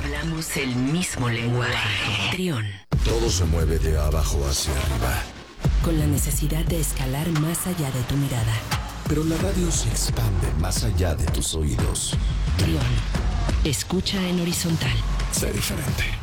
Hablamos el mismo lenguaje. Trión. Todo se mueve de abajo hacia arriba. Con la necesidad de escalar más allá de tu mirada. Pero la radio se expande más allá de tus oídos. Trión. Escucha en horizontal. Sé diferente.